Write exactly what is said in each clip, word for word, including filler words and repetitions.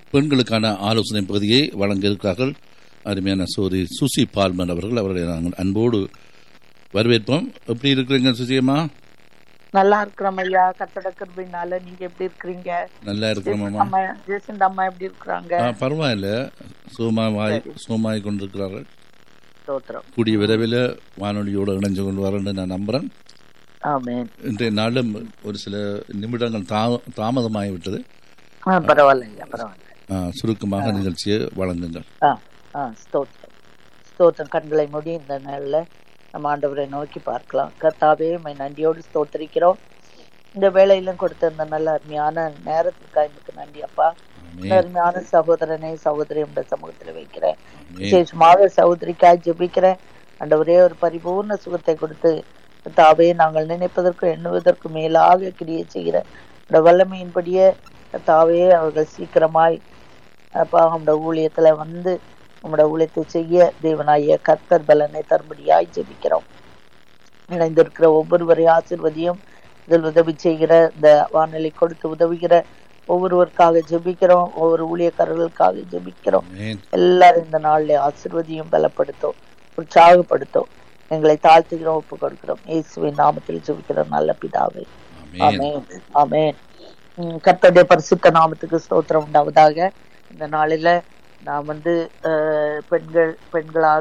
பெண்களுக்கான ஆலோசனை பகுதியை வழங்க இருக்கிறார்கள் அருமையான சோரி சுசி பால்மன் அவர்கள். அவர்களை நாங்கள் அன்போடு வரவேற்போம். எப்படி இருக்கிறீங்க சுசியம்மா? நல்லா இருக்கிறோம் ஐயா, கர்த்தருடைய கிருபையினால. நீங்க எப்படி இருக்கிறீங்க? நல்லா இருக்கிறோம் அம்மா. ஜெயசந்த் அம்மா எப்படி இருக்கிறாங்க? பரவாயில்ல, சுகமாய் சுகமாய் கொண்டிருக்கிறார்கள். ஸ்தோத்திரம். கூடிய விரைவில் வானொலியோடு இணைஞ்சு கொண்டு வரேன்னு நான் நம்புறேன். ஆமென். இன்றைய நாளும் ஒரு சில நிமிடங்கள் தாமதமாகிவிட்டது. பரவாயில்ல பரவாயில்ல. சுருக்கமாக நிகழ்ச்சியை வழங்குங்கள். ஸ்தோத்திரம் ஸ்தோத்திரம். கண்களை மூடி இந்த நாளில் நம்ம ஆண்டவரை நோக்கி பார்க்கலாம். கர்த்தாவே, உம்மை நன்றியோடு ஸ்தோத்திரிக்கிறோம். இந்த வேளையிலும் கொடுத்த இந்த நல்ல அருமையான நேரத்துக்காக எனக்கு நன்றி அப்பா. அருமையான சகோதரனை சகோதரி உடைய சமூகத்தில் வைக்கிறேன். விசேஷமாக சகோதரிக்காய் ஜெபிக்கிறேன். ஆண்டவரே, ஒரு பரிபூர்ண சுகத்தை கொடுத்து கர்த்தாவே, நாங்கள் நினைப்பதற்கும் எண்ணுவதற்கு மேலாக கிரியை செய்கிற இந்த வல்லமையின்படியே கர்த்தாவே, அவர்கள் சீக்கிரமாய் அப்பா நம்முடைய ஊழியத்துல வந்து நம்முடைய ஊழியத்தை செய்ய தேவனாய கர்த்தர் பலனை தரும்படியாய் ஜெபிக்கிறோம். இணைந்திருக்கிற ஒவ்வொருவரையும் ஆசீர்வதியும். இதில் உதவி செய்கிற இந்த வானொலி கொடுத்து உதவுகிற ஒவ்வொருவருக்காக ஜெபிக்கிறோம். ஒவ்வொரு ஊழியக்காரர்களுக்காக ஜெபிக்கிறோம். எல்லாரும் இந்த நாளில் ஆசீர்வதியும், பலப்படுத்தும், உற்சாகப்படுத்தும். எங்களை தாழ்த்துகிறோம், ஒப்பு கொடுக்கிறோம். இயேசுவின் நாமத்தில் ஜெபிக்கிறோம் நல்ல பிதாவே, ஆமென் ஆமென். கர்த்தருடைய பரிசுத்த நாமத்துக்கு ஸ்தோத்திரம் உண்டாவதாக. இந்த நாளில நாம் வந்து பெண்கள் பெண்களாக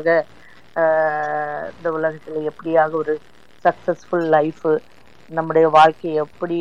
இந்த உலகத்துல எப்படியாக ஒரு சக்சஸ்ஃபுல் லைஃப், நம்முடைய வாழ்க்கையை எப்படி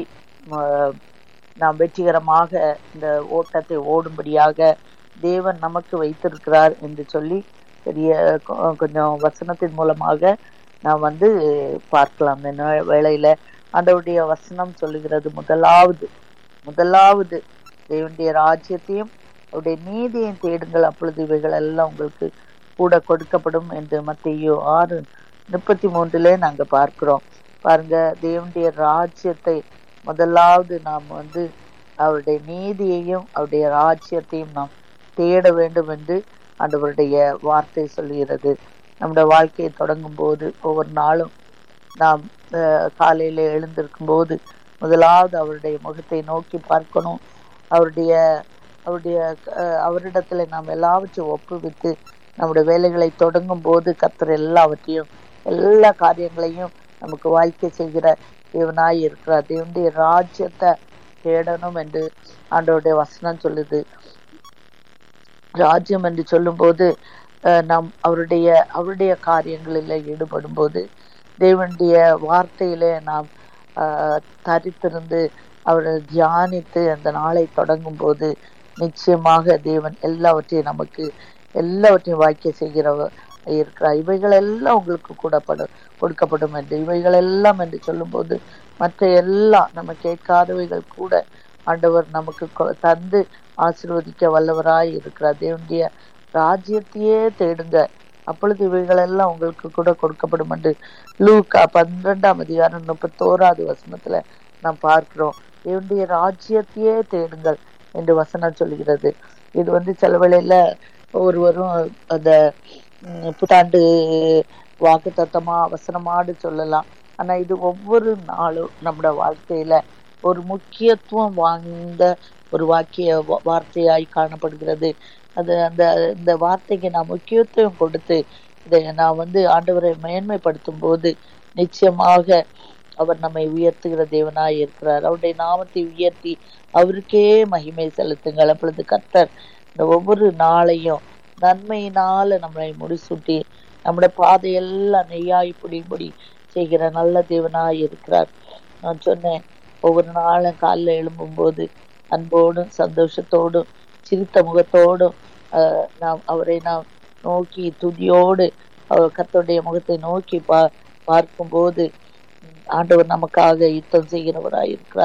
நாம் வெற்றிகரமாக இந்த ஓட்டத்தை ஓடும்படியாக தேவன் நமக்கு வைத்திருக்கிறார் என்று சொல்லி பெரிய கொஞ்சம் வசனத்தின் மூலமாக நாம் வந்து பார்க்கலாம். இந்த வேளையில ஆண்டவருடைய வசனம் சொல்லுகிறது, முதலாவது முதலாவது தேவனுடைய ராஜ்யத்தையும் அவருடைய நீதியையும் தேடுங்கள், அப்பொழுது இவைகள் எல்லாம் உங்களுக்கு கூட கொடுக்கப்படும் என்று மத்தேயு ஆறு முப்பத்தி மூன்றுல நாங்க பார்க்கிறோம். பாருங்க, தேவனுடைய ராஜ்யத்தை முதலாவது நாம் வந்து அவருடைய நீதியையும் அவருடைய ராஜ்யத்தையும் நாம் தேட வேண்டும் என்று ஆண்டவருடைய வார்த்தை சொல்லுகிறது. நம்முடைய வாழ்க்கையை தொடங்கும் போது ஒவ்வொரு நாளும் நாம் காலையில எழுந்திருக்கும் போது முதலாவது அவருடைய முகத்தை நோக்கி பார்க்கணும். அவருடைய அவருடைய அவரிடத்துல நாம் எல்லாவற்றையும் ஒப்புவித்து நம்முடைய வேலைகளை தொடங்கும் போது கர்த்தர் எல்லாவற்றையும் எல்லா காரியங்களையும் நமக்கு வாய்க்க செய்கிற தேவனாய் இருக்கிறார். தேவனுடைய ராஜ்யத்தை தேடணும் என்று ஆண்டவருடைய வசனம் சொல்லுது. ராஜ்யம் என்று சொல்லும் போது நாம் அவருடைய அவருடைய காரியங்களில் ஈடுபடும் போது தேவனுடைய வார்த்தையில நாம் ஆஹ் தரித்திருந்து அவரை தியானித்து அந்த நாளை தொடங்கும் போது நிச்சயமாக தேவன் எல்லாவற்றையும் நமக்கு எல்லாவற்றையும் வாய்க்க செய்கிறவர் இருக்கிறார். இவைகள் எல்லாம் உங்களுக்கு கூடப்படும் கொடுக்கப்படும் என்று இவைகள் எல்லாம் என்று சொல்லும் போது மற்ற எல்லாம் நம்ம கேட்காதவைகள் கூட ஆண்டவர் நமக்கு தந்து ஆசீர்வதிக்க வல்லவராய் இருக்கிறார். தேவனுடைய ராஜ்யத்தையே தேடுங்க, அப்பொழுது இவைகள் எல்லாம் உங்களுக்கு கூட கொடுக்கப்படும் என்று லூக்கா பன்னிரெண்டாம் அதிகாரம் முப்பத்தோராவது வசனத்துல நாம் பார்க்கிறோம். தேவனுடைய ராஜ்யத்தையே தேடுங்கள் என்று வசனம் சொல்கிறது. இது வந்து சில வேளையில ஒருவரும் அந்த புத்தாண்டு வாக்கு தத்தமா வசனமாடு சொல்லலாம். ஆனா இது ஒவ்வொரு நாளும் நம்முடைய வாழ்க்கையில ஒரு முக்கியத்துவம் வாய்ந்த ஒரு வாக்கிய வார்த்தையாய் காணப்படுகிறது. அது அந்த இந்த வார்த்தைக்கு நான் முக்கியத்துவம் கொடுத்து இதை நான் வந்து ஆண்டவரை மேன்மைப்படுத்தும் போது நிச்சயமாக அவர் நம்மை உயர்த்துகிற தேவனாய் இருக்கிறார். அவருடைய நாமத்தை உயர்த்தி அவருக்கே மகிமை செலுத்துங்கள். அப்பொழுது கர்த்தர் இந்த ஒவ்வொரு நாளையும் நன்மையினால நம்மளை முடிசூட்டி நம்முடைய பாதையெல்லாம் நெய்யாய் புடிபடி செய்கிற நல்ல தேவனாய் இருக்கிறார். நான் சொன்னேன், ஒவ்வொரு நாளும் காலைல எழும்பும் போது அன்போடும் சந்தோஷத்தோடும் சிரித்த முகத்தோடும் அஹ் நாம் அவரை நாம் நோக்கி துதியோடு அவர் கர்த்தருடைய முகத்தை நோக்கி பா பார்க்கும் போது ஆண்டவர் நமக்காக யுத்தம் செய்கிறவராய் இருக்கிறார்.